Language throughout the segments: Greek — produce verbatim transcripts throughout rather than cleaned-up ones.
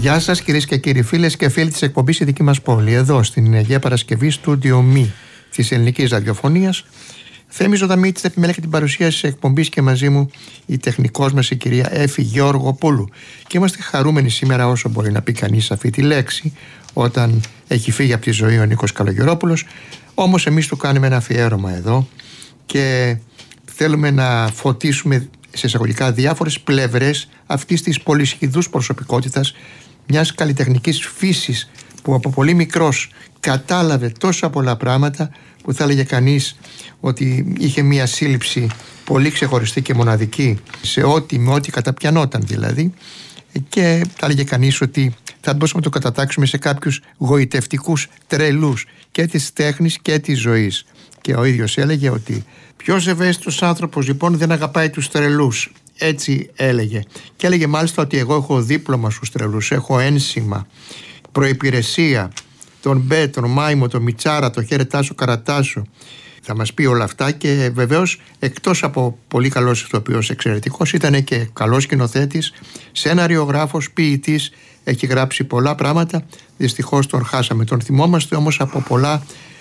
Γεια σας κυρίες και κύριοι, φίλες και φίλοι της εκπομπής «Η δική μας πόλη». Εδώ στην Αγία Παρασκευή, στούντιο Μη της ελληνικής ραδιοφωνίας. Θέμη Ζωδαμίτης, θα επιμέλεια και την παρουσίαση της εκπομπής και μαζί μου η τεχνικός μας η κυρία Έφη Γεωργοπούλου. Και είμαστε χαρούμενοι σήμερα, όσο μπορεί να πει κανείς αυτή τη λέξη, όταν έχει φύγει από τη ζωή ο Νίκος Καλογερόπουλος. Όμως εμείς του κάνουμε ένα αφιέρωμα εδώ και θέλουμε να φωτίσουμε σε εισαγωγικά διάφορες πλευρές αυτής της πολυσχηδούς προσωπικότητας, μιας καλλιτεχνικής φύσης που από πολύ μικρός κατάλαβε τόσα πολλά πράγματα που θα έλεγε κανείς ότι είχε μια σύλληψη πολύ ξεχωριστή και μοναδική σε ό,τι, με ό,τι καταπιανόταν δηλαδή, και θα έλεγε κανείς ότι θα μπορούσαμε να το κατατάξουμε σε κάποιους γοητευτικούς τρελούς και της τέχνης και της ζωής. Και ο ίδιος έλεγε ότι ποιος ευαίσθητος άνθρωπος λοιπόν δεν αγαπάει τους τρελούς. Έτσι έλεγε. Και έλεγε μάλιστα ότι εγώ έχω δίπλωμα στους τρελούς, έχω ένσημα, προϋπηρεσία, τον Μπέ, τον Μάιμο, τον Μιτσάρα, τον Χέρε Τάσο Καρατάσο. Θα μας πει όλα αυτά και βεβαίως εκτός από πολύ καλός ηθοποιός, εξαιρετικός, ήταν και καλός σκηνοθέτης, σεναριογράφος, ποιητής, έχει γράψει πολλά πράγματα. Δυστυχώς τον χάσαμε, τον θυμόμαστε όμως από πολλά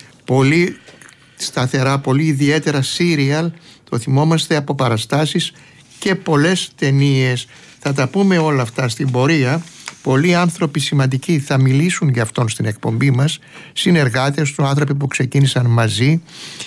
πολύ σταθερά, πολύ ιδιαίτερα σύριαλ, το θυμόμαστε από παραστάσεις και πολλές ταινίες. Θα τα πούμε όλα αυτά στην πορεία. Πολλοί άνθρωποι σημαντικοί θα μιλήσουν για αυτόν στην εκπομπή μας, συνεργάτες του, άνθρωποι που ξεκίνησαν μαζί,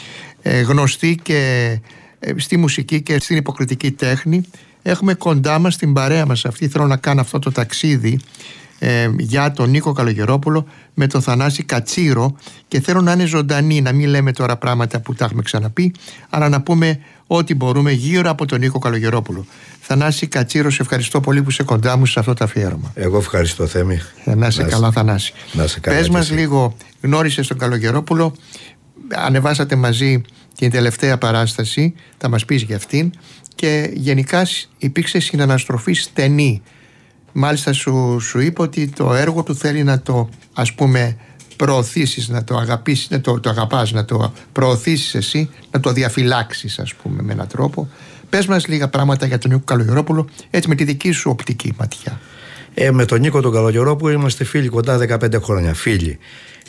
ε, γνωστοί και ε, στη μουσική και στην υποκριτική τέχνη. Έχουμε κοντά μας την παρέα μας αυτή, θέλω να κάνω αυτό το ταξίδι ε, για τον Νίκο Καλογερόπουλο με τον Θανάση Κατσίρο, και θέλω να είναι ζωντανή, να μην λέμε τώρα πράγματα που τα έχουμε ξαναπεί, αλλά να πούμε ό,τι μπορούμε γύρω από τον Νίκο Καλογερόπουλο. Θανάση Κατσίρο, σε ευχαριστώ πολύ που είσαι κοντά μου σε αυτό το αφιέρωμα. Εγώ ευχαριστώ, Θέμη. Να είσαι καλά, Θανάση. Πες μας λίγο, γνώρισες τον Καλογερόπουλο, ανεβάσατε μαζί την τελευταία παράσταση, θα μας πεις για αυτήν, και γενικά υπήρξε συναναστροφή στενή. Μάλιστα σου, σου είπε ότι το έργο του θέλει να το, ας πούμε, προωθήσεις, να το αγαπήσεις, να το, το αγαπάς, να το προωθήσεις εσύ, να το διαφυλάξεις, ας πούμε, με έναν τρόπο. Πες μας λίγα πράγματα για τον Νίκο Καλογερόπουλο, έτσι με τη δική σου οπτική ματιά. Ε, με τον Νίκο τον Καλογερόπουλο είμαστε φίλοι κοντά δεκαπέντε χρόνια, φίλοι.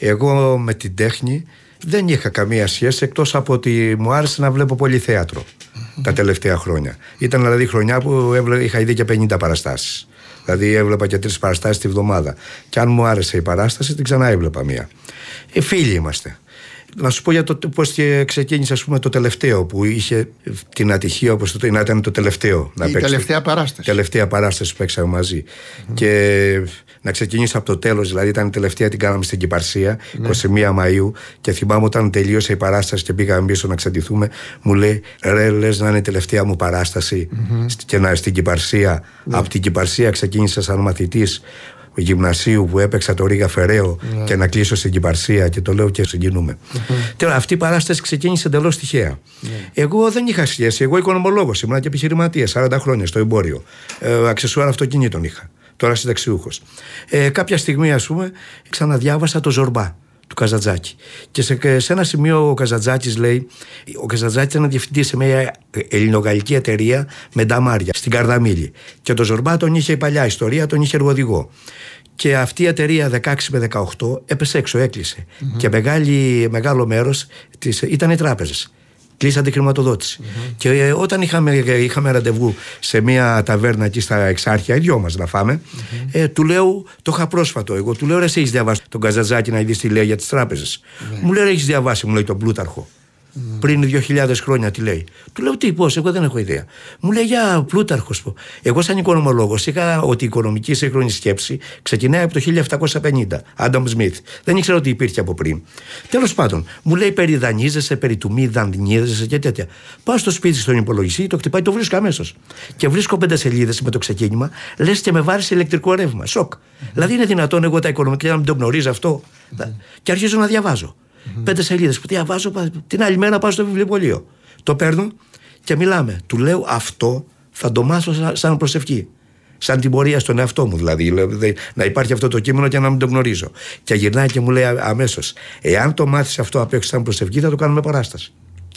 Εγώ με την τέχνη δεν είχα καμία σχέση, εκτός από ότι μου άρεσε να βλέπω πολύ θέατρο mm-hmm. τα τελευταία χρόνια. Ήταν δηλαδή χρονιά που έβλε, είχα ήδη και πενήντα παραστάσεις. Δηλαδή έβλεπα και τρεις παραστάσεις τη βδομάδα. Και αν μου άρεσε η παράσταση, την ξανά έβλεπα μία. Ε, φίλοι είμαστε. Να σου πω για το πώς ξεκίνησε, ας πούμε, το τελευταίο που είχε την ατυχία, όπως το, να ήταν το τελευταίο. Η να τελευταία παράσταση. Τελευταία παράσταση που παίξαμε μαζί. Mm-hmm. Και να ξεκινήσω από το τέλος, δηλαδή ήταν η τελευταία, την κάναμε στην Κυπαρσία, mm-hmm. εικοστή πρώτη Μαΐου. Και θυμάμαι όταν τελείωσε η παράσταση και πήγαμε πίσω να ξαντηθούμε, μου λέει, ρε, λες να είναι η τελευταία μου παράσταση mm-hmm. και να στην Κυπαρσία. Mm-hmm. Από την Κυπαρσία ξεκίνησα σαν μαθητής γυμνασίου που έπαιξα το Ρίγα Φεραίο yeah. και να κλείσω στην Κυπαρσία, και το λέω και συγκινούμε. Mm-hmm. Τώρα αυτή η παράσταση ξεκίνησε εντελώς τυχαία. Yeah. Εγώ δεν είχα σχέση. Εγώ οικονομολόγος ήμουν και επιχειρηματίας σαράντα χρόνια στο εμπόριο. Ε, αξεσουάρ αυτοκινήτων είχα. Τώρα συνταξιούχος. Ε, κάποια στιγμή, ας πούμε, ξαναδιάβασα το Ζορμπά του Καζαντζάκη. Και σε, σε ένα σημείο ο Καζαντζάκης λέει, ο Καζαντζάκης ήταν διευθυντής σε μια ελληνογαλλική εταιρεία με νταμάρια στην Καρδαμίλη. Και το Ζορμπά τον είχε η παλιά ιστορία, τον είχε εργοδηγό. Και αυτή η εταιρεία δεκαέξι με δεκαοκτώ έπεσε έξω, έκλεισε. Mm-hmm. Και μεγάλη, μεγάλο μέρος της ήταν οι τράπεζες. Κλείσαν τη χρηματοδότηση. Mm-hmm. Και ε, όταν είχαμε, είχαμε ραντεβού σε μια ταβέρνα εκεί στα Εξάρχεια, οι δυο μας να φάμε, mm-hmm. ε, του λέω, το είχα πρόσφατο εγώ, του λέω, ρε, εσύ έχεις διαβάσει τον Καζαντζάκη να δεις τι λέει για τις τράπεζες? Mm-hmm. Μου λέει, ρε, έχεις διαβάσει, μου λέει, τον Πλούταρχο. Mm. Πριν δύο χιλιάδες χρόνια, τι λέει? Του λέω, τι, πώς, εγώ δεν έχω ιδέα. Μου λέει, για Πλούταρχος. Εγώ, σαν οικονομολόγος, είχα ότι η οικονομική σύγχρονη σκέψη ξεκινάει από το χίλια επτακόσια πενήντα. Άνταμ Σμιθ. Δεν ήξερα ότι υπήρχε από πριν. Τέλος πάντων, μου λέει, περί δανείζεσαι, περί του μη δανείζεσαι και τέτοια. Πάω στο σπίτι στον υπολογιστή, το χτυπάει, το βρίσκω αμέσως. Και βρίσκω πέντε σελίδες με το ξεκίνημα, λες και με βάρεσε ηλεκτρικό ρεύμα. Σοκ. Mm-hmm. Δηλαδή, είναι δυνατόν εγώ τα οικονομικά να μην το γνωρίζω αυτό? Mm-hmm. Και αρχίζω να διαβάζω. Mm-hmm. Πέντε σελίδες που διαβάζω, την άλλη μέρα πάω στο βιβλιοπωλείο. Το παίρνω και μιλάμε. Του λέω, αυτό θα το μάθω σαν, σαν προσευχή. Σαν τιμωρία στον εαυτό μου, δηλαδή. Να υπάρχει αυτό το κείμενο και να μην το γνωρίζω. Και γυρνάει και μου λέει αμέσως, εάν το μάθεις αυτό απ' έξω σαν προσευχή, θα το κάνουμε παράσταση.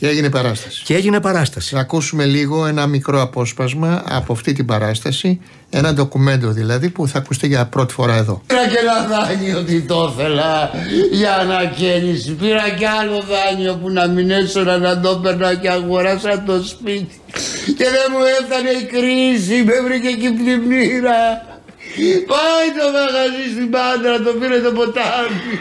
Και έγινε παράσταση. Και έγινε παράσταση. Να ακούσουμε λίγο ένα μικρό απόσπασμα από αυτή την παράσταση. Ένα ντοκουμέντο δηλαδή που θα ακουστεί για πρώτη φορά εδώ. Πήρα και ένα δάνειο ότι το ήθελα για ανακαίνιση. Πήρα και άλλο δάνειο που να μην έσωνα να το έπαιρνα και αγοράσα το σπίτι. Και δεν μου έφτανε η κρίση, με βρήκε και η πλημμύρα. Πάει το μαγαζί στην Πάντρα, το πήρε το ποτάμι.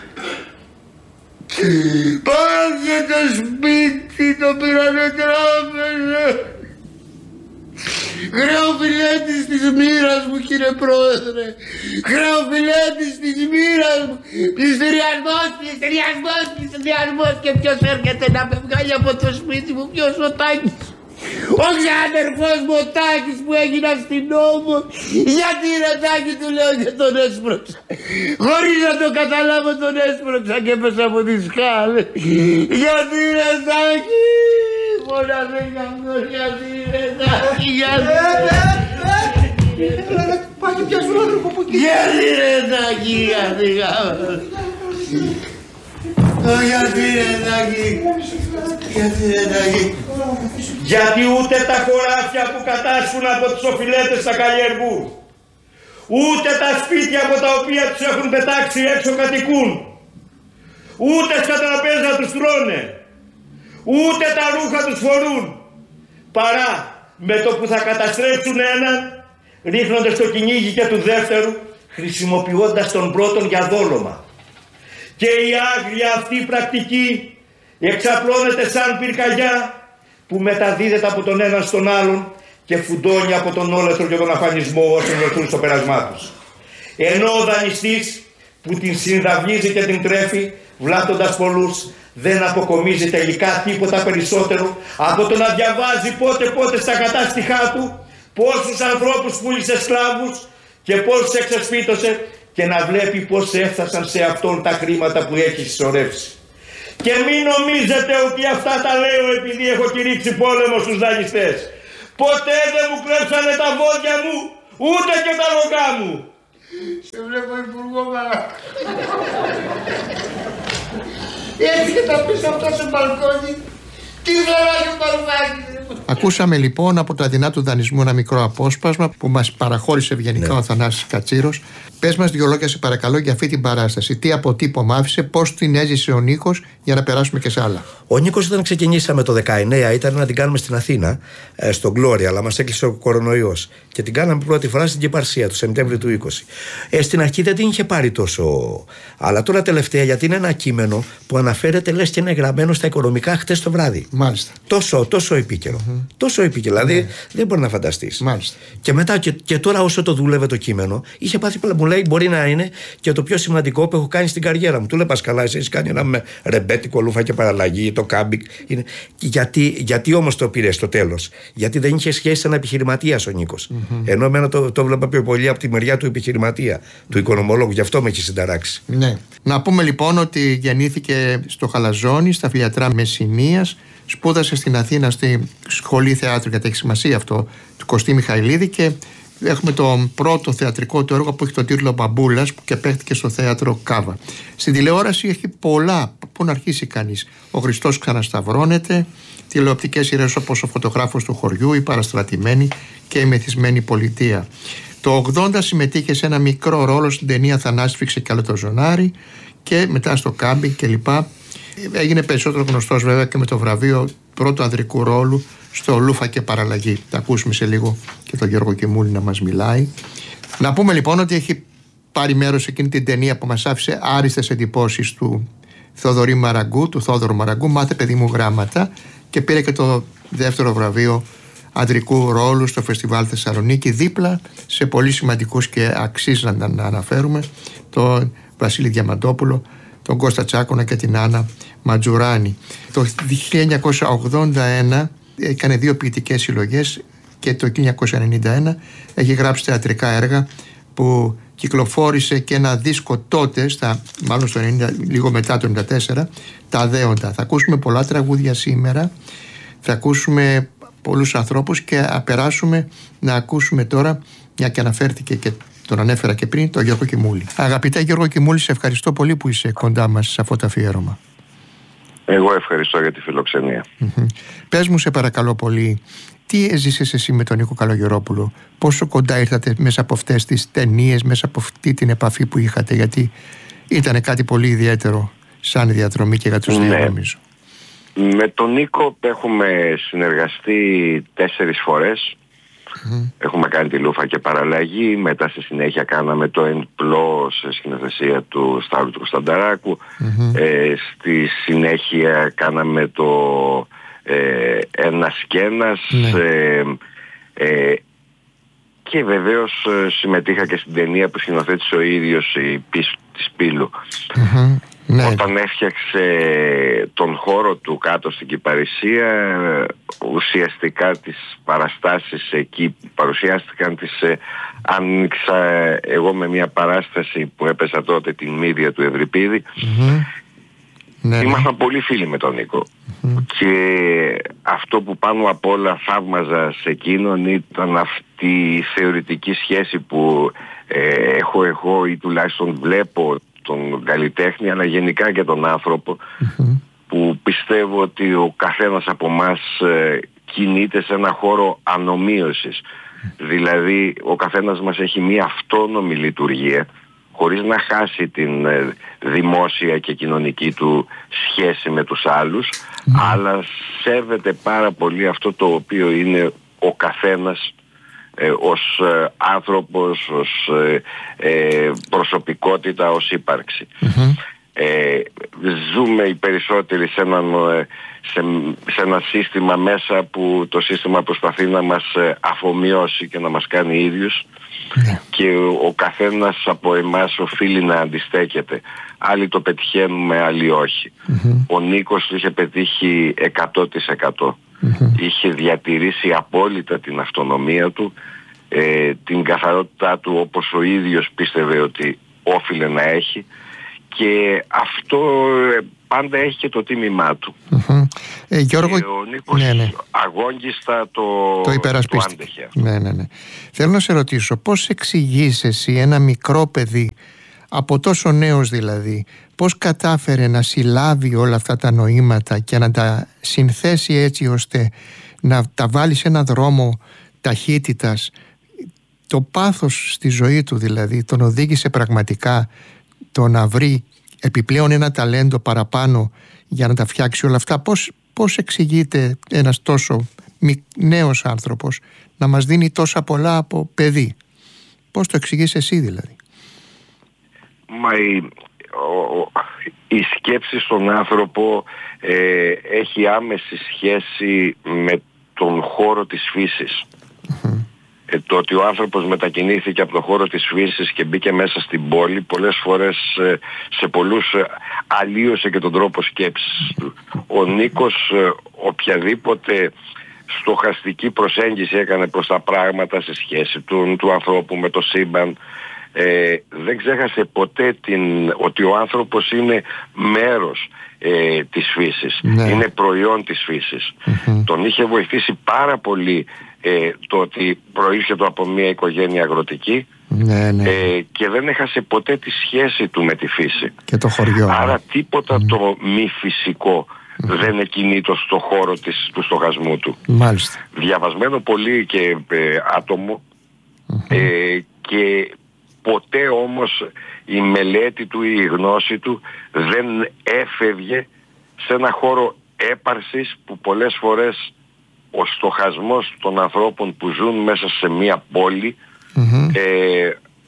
Πάει το σπίτι, το πήρανε τράπεζα. Χρεοφιλέτης της μοίρας μου, κύριε Πρόεδρε. Χρεοφιλέτης της μοίρας μου. Πληστηριασμός, πληστηριασμός, πληστηριασμός. Και ποιος έρχεται να με βγάλει από το σπίτι μου? Ποιος? Ο Τάκης. Ο ξαδερφός μου ο Τάκης που έγινα στην νόμο. Γιατί ρε Τάκη, του λέω, και τον έσπρωξα. Χωρίς να το καταλάβω τον έσπρωξα και έπεσα από τις σκάλες. Γιατί ρε Τάκη, πολλά δεν κάνω, γιατί ρε Τάκη, γιατί Πάει και πιάσουν άνθρωπο από εκεί. γιατί ρε Τάκη, γιατί γιατί ρε Τάκη, γιατί ρε Τάκη. Γιατί ούτε τα χωράφια που κατάσχουν από τους οφειλέτες τα καλλιεργούν, ούτε τα σπίτια από τα οποία τους έχουν πετάξει έξω κατοικούν, ούτε στα τραπέζα τους τρώνε, ούτε τα ρούχα τους φορούν, παρά με το που θα καταστρέψουν έναν, ρίχνονται στο κυνήγι και του δεύτερου, χρησιμοποιώντας τον πρώτον για δόλωμα. Και η άγρια αυτή πρακτική εξαπλώνεται σαν πυρκαγιά που μεταδίδεται από τον έναν στον άλλον και φουντώνει από τον όλεθρο και τον αφανισμό όσων βρεθούν στο πέρασμά τους. Ενώ ο δανειστής που την συνδαυλίζει και την τρέφει, βλάπτοντας πολλούς, δεν αποκομίζει τελικά τίποτα περισσότερο από το να διαβάζει πότε πότε στα κατάστοιχά του πόσους ανθρώπους πούλησε σκλάβους και πόσους εξεσπίτωσε και να βλέπει πώς έφτασαν σε αυτόν τα χρήματα που έχει συσσωρεύσει. Και μην νομίζετε ότι αυτά τα λέω επειδή έχω κηρύξει πόλεμο στους δανειστές. Ποτέ δεν μου κλέψανε τα βόδια μου, ούτε και τα λογά μου. Σε βλέπω υπουργό μάνα. Έτσι και τα πεις αυτό στο μπαλκόνι. Τι φλεράκι ο Παρουβάκης. Ακούσαμε λοιπόν από το αδυνά του δανεισμού ένα μικρό απόσπασμα που μας παραχώρησε ευγενικά ναι. ο Θανάσης Κατσίρος. Πες μας δυο λόγια σε παρακαλώ για αυτή την παράσταση. Τι αποτύπωμα άφησε, πώς την έζησε ο Νίκος, για να περάσουμε και σε άλλα. Ο Νίκος, όταν ξεκινήσαμε το δεκαεννέα, ήταν να την κάνουμε στην Αθήνα, στο Gloria, αλλά μας έκλεισε ο κορονοϊός. Και την κάναμε πρώτη φορά στην Κυπαρσία, το Σεπτέμβριο του είκοσι. Ε, στην αρχή δεν την είχε πάρει τόσο. Αλλά τώρα τελευταία, γιατί είναι ένα κείμενο που αναφέρεται, λες και είναι γραμμένο στα οικονομικά χτες το βράδυ. Μάλιστα. Τόσο, τόσο επίκαιρο. Mm-hmm. Τόσο επίκαιρο. Δηλαδή ναι. δεν μπορεί να φανταστείς. Μάλιστα. Και μετά, και, και τώρα, όσο το δούλευε το κείμενο, είχε πάθει, μου λέει, μπορεί να είναι και το πιο σημαντικό που έχω κάνει στην καριέρα μου. Του λέει, Πασκαλά, εσύ έχεις κάνει ένα με ρεμπέτικο, λούφα και παραλλαγή, το κάμπικ. Είναι... Γιατί, γιατί όμως το πήρε στο τέλος? Γιατί δεν είχε σχέση σαν επιχειρηματίας ο Νίκος. Mm-hmm. Ενώ εμένα το, το βλέπα πιο πολύ από τη μεριά του επιχειρηματία, του οικονομολόγου. Γι' αυτό με έχει συνταράξει. Ναι. Να πούμε λοιπόν ότι γεννήθηκε στο Χαλαζόνι, στα Φιλιατρά Μεσσηνίας. Σπούδασε στην Αθήνα στη Σχολή Θεάτρου, γιατί έχει σημασία αυτό, του Κωστή Μιχαηλίδη, και έχουμε το πρώτο θεατρικό του έργο που έχει τον τίτλο Μπαμπούλας, που και παίχτηκε στο θέατρο Κάβα. Στην τηλεόραση έχει πολλά. Πού να αρχίσει κανείς? Ο Χριστός ξανασταυρώνεται, τηλεοπτικές σειρές όπως Ο Φωτογράφος του Χωριού, Η Παραστρατημένη και Η Μεθυσμένη Πολιτεία. Το ογδόντα συμμετείχε σε ένα μικρό ρόλο στην ταινία Θανάση Φίξε κι άλλο το ζωνάρι, και μετά στο Κάμπι κλπ. Έγινε περισσότερο γνωστός βέβαια και με το βραβείο πρώτου ανδρικού ρόλου στο Λούφα και Παραλλαγή. Θα ακούσουμε σε λίγο και τον Γιώργο Κιμούλη να μας μιλάει. Να πούμε λοιπόν ότι έχει πάρει μέρος σε εκείνη την ταινία που μας άφησε άριστες εντυπώσεις του Θοδωρή Μαραγκού, του Θόδωρου Μαραγκού, Μάθε παιδί μου γράμματα, και πήρε και το δεύτερο βραβείο ανδρικού ρόλου στο Φεστιβάλ Θεσσαλονίκη, δίπλα σε πολύ σημαντικούς και αξίζει να αναφέρουμε τον Βασίλη Διαμαντόπουλο, τον Κώστα Τσάκωνα και την Άννα Ματζουράνη. Το χίλια εννιακόσια ογδόντα ένα έκανε δύο ποιητικές συλλογές και το χίλια εννιακόσια ενενήντα ένα έχει γράψει θεατρικά έργα που κυκλοφόρησε και ένα δίσκο τότε, στα, μάλλον στο ενενήντα, λίγο μετά το ενενήντα τέσσερα, Τα Δέοντα. Θα ακούσουμε πολλά τραγούδια σήμερα, θα ακούσουμε πολλούς ανθρώπους και θα περάσουμε να ακούσουμε τώρα, μια και αναφέρθηκε και τον ανέφερα και πριν, τον Γιώργο Κιμούλη. Αγαπητέ Γιώργο Κιμούλη, σε ευχαριστώ πολύ που είσαι κοντά μας σε αυτό το αφιέρωμα. Εγώ ευχαριστώ για τη φιλοξενία. Mm-hmm. Πες μου σε παρακαλώ πολύ, τι έζησες εσύ με τον Νίκο Καλογερόπουλο, πόσο κοντά ήρθατε μέσα από αυτές τις ταινίες, μέσα από αυτή την επαφή που είχατε, γιατί ήταν κάτι πολύ ιδιαίτερο σαν διαδρομή και για τους δύο, ναι. νομίζω. Με τον Νίκο έχουμε συνεργαστεί τέσσερις φορές. Mm-hmm. Έχουμε κάνει τη Λούφα και Παραλλαγή, μετά στη συνέχεια κάναμε το Εντπλό σε σκηνοθεσία του Σταύρου του Κωνστανταράκου. Mm-hmm. ε, στη συνέχεια κάναμε το ε, Ένας και Ένας. Mm-hmm. ε, ε, και βεβαίως συμμετείχα και στην ταινία που σκηνοθέτησε ο ίδιος, η Πίστη της Πύλου. Mm-hmm. Ναι. Όταν έφτιαξε τον χώρο του κάτω στην Κυπαρισία, ουσιαστικά τις παραστάσεις εκεί που παρουσιάστηκαν τις ε, άνοιξα εγώ με μια παράσταση που έπαιζα τότε, την Μύδια του Ευρυπίδη. Mm-hmm. Ναι, ήμασταν ναι. πολύ φίλοι με τον Νίκο. Mm-hmm. Και αυτό που πάνω απ' όλα θαύμαζα σε εκείνον ήταν αυτή η θεωρητική σχέση που ε, έχω εγώ ή τουλάχιστον βλέπω τον καλλιτέχνη, αλλά γενικά και τον άνθρωπο, mm-hmm. που πιστεύω ότι ο καθένας από εμάς ε, κινείται σε ένα χώρο ανομοίωσης. Mm-hmm. Δηλαδή ο καθένας μας έχει μία αυτόνομη λειτουργία χωρίς να χάσει την ε, δημόσια και κοινωνική του σχέση με τους άλλους, mm-hmm. αλλά σέβεται πάρα πολύ αυτό το οποίο είναι ο καθένας Ε, ως ε, άνθρωπος, ως ε, ε, προσωπικότητα, ως ύπαρξη. Mm-hmm. Ε, ζούμε οι περισσότεροι σε, έναν, σε, σε ένα σύστημα μέσα που το σύστημα προσπαθεί να μας αφομοιώσει και να μας κάνει ίδιους. Mm-hmm. Και ο, ο καθένας από εμάς οφείλει να αντιστέκεται. Άλλοι το πετυχαίνουμε, άλλοι όχι. Mm-hmm. Ο Νίκος το είχε πετύχει εκατό τοις εκατό. Mm-hmm. Είχε διατηρήσει απόλυτα την αυτονομία του, ε, την καθαρότητά του όπως ο ίδιος πίστευε ότι όφιλε να έχει, και αυτό ε, πάντα έχει και το τίμημά του. Mm-hmm. Ε, Γιώργο... Και ο Νίκος ναι, ναι. αγόγγιστα το, το υπερασπίστηκε. Ναι, ναι, ναι. Θέλω να σε ρωτήσω, πώς εξηγείς εσύ ένα μικρό παιδί, από τόσο νέος δηλαδή, πώς κατάφερε να συλλάβει όλα αυτά τα νοήματα και να τα συνθέσει έτσι ώστε να τα βάλει σε έναν δρόμο ταχύτητας, το πάθος στη ζωή του δηλαδή τον οδήγησε πραγματικά το να βρει επιπλέον ένα ταλέντο παραπάνω για να τα φτιάξει όλα αυτά. Πώς, πώς εξηγείται ένας τόσο νέος άνθρωπος να μας δίνει τόσα πολλά από παιδί? Πώς το εξηγείς εσύ δηλαδή? Μα η, ο, η σκέψη στον άνθρωπο ε, έχει άμεση σχέση με τον χώρο της φύσης. Mm-hmm. Ε, το ότι ο άνθρωπος μετακινήθηκε από τον χώρο της φύσης και μπήκε μέσα στην πόλη, πολλές φορές ε, σε πολλούς ε, αλλίωσε και τον τρόπο σκέψης του. Ο Νίκος ε, οποιαδήποτε στοχαστική προσέγγιση έκανε προς τα πράγματα σε σχέση του, του ανθρώπου με το σύμπαν, Ε, δεν ξέχασε ποτέ την, ότι ο άνθρωπος είναι μέρος ε, της φύσης, ναι. είναι προϊόν της φύσης. Mm-hmm. Τον είχε βοηθήσει πάρα πολύ ε, το ότι προήρχεται από μια οικογένεια αγροτική, ναι, ναι. Ε, και δεν έχασε ποτέ τη σχέση του με τη φύση και το χωριό. Άρα τίποτα mm. το μη φυσικό mm. δεν εκκινείτο στο χώρο της, του στοχασμού του. Μάλιστα. Διαβασμένο πολύ και ε, άτομο mm-hmm. ε, και ποτέ όμως η μελέτη του ή η γνώση του δεν έφευγε σε ένα χώρο έπαρσης που πολλές φορές ο στοχασμός των ανθρώπων που ζουν μέσα σε μία πόλη mm-hmm. ε,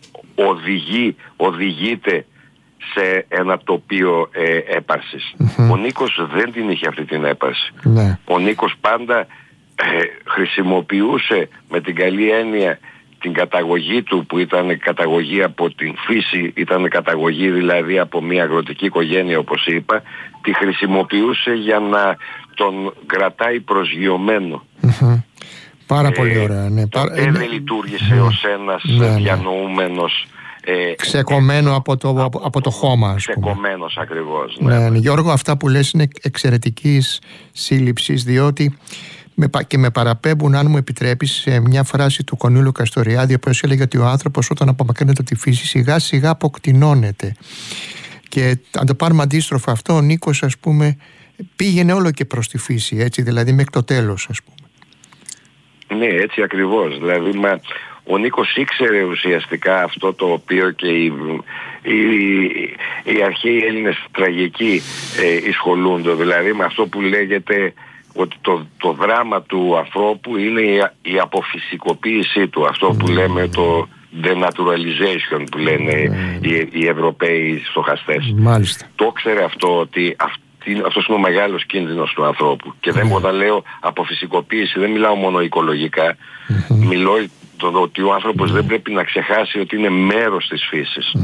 οδηγεί, οδηγείται σε ένα τοπίο ε, έπαρσης. Mm-hmm. Ο Νίκος δεν την είχε αυτή την έπαρση. Mm-hmm. Ο Νίκος πάντα ε, χρησιμοποιούσε με την καλή έννοια την καταγωγή του, που ήταν καταγωγή από την φύση, ήταν καταγωγή δηλαδή από μια αγροτική οικογένεια όπως είπα, τη χρησιμοποιούσε για να τον κρατάει προσγειωμένο. Mm-hmm. Πάρα ε, πολύ ωραία. Ναι. Ποτέ ε, δεν λειτουργήσε ναι. ως ένας ναι, ναι. διανοούμενος ε, ξεκομμένο ε, από, το, από, από το χώμα, ας πούμε. Ξεκομμένος ακριβώς. Ναι. Ναι, ναι. Γιώργο, αυτά που λες είναι εξαιρετικής σύλληψης, διότι και με παραπέμπουν, αν μου επιτρέπεις, σε μια φράση του Κονίλου Καστοριάδη, ο οποίος έλεγε ότι ο άνθρωπος όταν απομακρύνεται από τη φύση σιγά σιγά αποκτηνώνεται. Και αν το πάρουμε αντίστροφα αυτό, ο Νίκος ας πούμε πήγαινε όλο και προς τη φύση, έτσι, δηλαδή μέχρι το τέλος, ας πούμε. Ναι, έτσι ακριβώς. Δηλαδή, μα, ο Νίκος ήξερε ουσιαστικά αυτό το οποίο και οι, οι, οι αρχαίοι Έλληνες τραγικοί ε, εισχολούνται, δηλαδή με αυτό που λέγεται ότι το, το δράμα του ανθρώπου είναι η, η αποφυσικοποίησή του, αυτό που λέμε το denaturalization που λένε οι, οι Ευρωπαίοι στοχαστές. Μάλιστα. Το ξέρε αυτό, ότι αυτή, αυτός είναι ο μεγάλος κίνδυνος του ανθρώπου. Και δεν, όταν λέω αποφυσικοποίηση, δεν μιλάω μόνο οικολογικά, μιλώ το, ότι ο άνθρωπος δεν πρέπει να ξεχάσει ότι είναι μέρος της φύσης.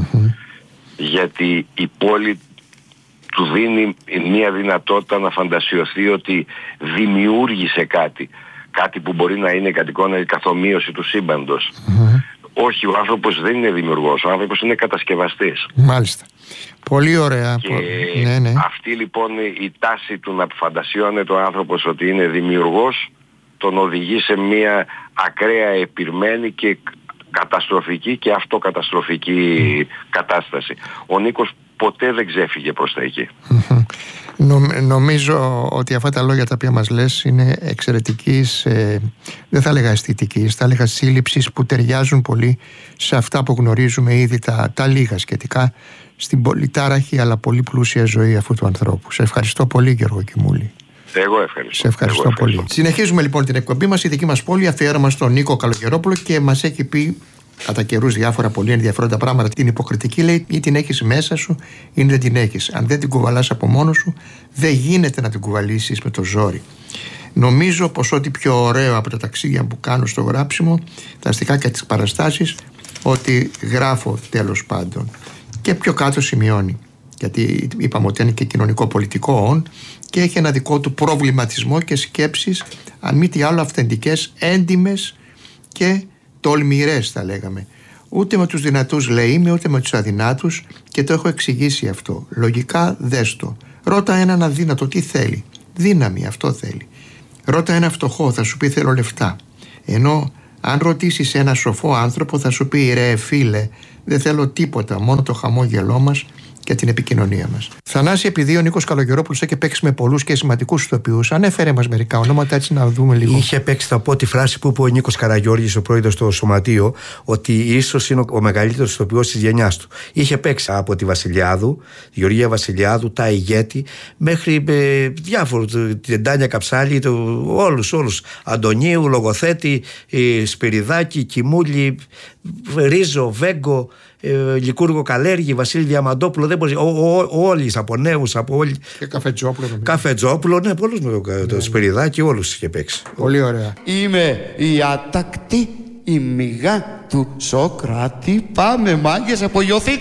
Γιατί η πόλη του δίνει μια δυνατότητα να φαντασιωθεί ότι δημιούργησε κάτι. Κάτι που μπορεί να είναι κατ' εικόνα η καθομοίωση του σύμπαντος. Όχι, ο άνθρωπος δεν είναι δημιουργός, ο άνθρωπος είναι κατασκευαστής. Μάλιστα. Πολύ ωραία. Και ναι, ναι. αυτή λοιπόν η τάση του να φαντασιώνεται ο άνθρωπος ότι είναι δημιουργός τον οδηγεί σε μια ακραία επιρμένη και καταστροφική και αυτοκαταστροφική mm. κατάσταση. Ο Νίκος ποτέ δεν ξέφυγε προς τα εκεί. Mm-hmm. Νο, νομίζω ότι αυτά τα λόγια τα οποία μας λες είναι εξαιρετικής, ε, δεν θα έλεγα αισθητικής, θα έλεγα σύλληψης, που ταιριάζουν πολύ σε αυτά που γνωρίζουμε ήδη τα, τα λίγα σχετικά στην πολυτάραχη αλλά πολύ πλούσια ζωή αυτού του ανθρώπου. Σε ευχαριστώ πολύ, Γιώργο Κιμούλη. Εγώ ευχαριστώ. Σε ευχαριστώ, Εγώ ευχαριστώ πολύ. Συνεχίζουμε λοιπόν την εκπομπή μας, η δική μας πόλη, αφιέρωμα στον Νίκο Καλογερόπουλο, και μας έχει πει κατά καιρούς διάφορα πολύ ενδιαφέροντα πράγματα. Την υποκριτική, λέει, ή την έχεις μέσα σου ή δεν την έχεις. Αν δεν την κουβαλάς από μόνος σου, δεν γίνεται να την κουβαλήσεις με το ζόρι. Νομίζω πως ό,τι πιο ωραίο από τα ταξίδια που κάνω στο γράψιμο, τα αστικά και τις παραστάσεις, ότι γράφω τέλος πάντων. Και πιο κάτω σημειώνει. Γιατί είπαμε ότι είναι και κοινωνικό-πολιτικό όν και έχει ένα δικό του προβληματισμό και σκέψεις, αν μη τι άλλο αυθεντικές, έντιμες και τολμηρές, θα λέγαμε. Ούτε με τους δυνατούς λέει είμαι, ούτε με τους αδυνάτους, και το έχω εξηγήσει αυτό. Λογικά δες το. Ρώτα έναν αδύνατο τι θέλει. Δύναμη, αυτό θέλει. Ρώτα ένα φτωχό, θα σου πει θέλω λεφτά. Ενώ αν ρωτήσεις ένα σοφό άνθρωπο, θα σου πει ρε φίλε, δεν θέλω τίποτα, μόνο το χαμόγελό μας και την επικοινωνία μας. Θανάση, επειδή ο Νίκος Καλογερόπουλος έχει παίξει με πολλούς και σημαντικούς ηθοποιούς, ανέφερε μας μερικά ονόματα, έτσι να δούμε λίγο. Είχε παίξει, θα πω τη φράση που είπε ο Νίκος Καραγιώργης, ο πρόεδρος στο Σωματείο, ότι ίσως είναι ο μεγαλύτερος ηθοποιός της γενιάς του. Είχε παίξει από τη Βασιλιάδου, τη Γεωργία Βασιλιάδου, τα Ηγέτη, μέχρι ε, διάφορους, την Τάνια Καψάλη, το, όλους, όλους. Αντωνίου, Λογοθέτη, ε, Σπυριδάκη, Κιμούλη, Ρίζο, Βέγκο, ε, Λικούργο Καλέργη, Βασίλη Διαμαντόπουλο, δεν μπορεί. Όλοι από νέους, από όλοι. Και Καφετζόπουλο. Καφετζόπουλο, ναι, πολλούς με το, ναι, το Σπυριδάκι, όλους είχε παίξει. Πολύ ωραία. Είμαι η άτακτη, η μηγά του Σοκράτη. Πάμε, μάγκες, απογειωθείτε.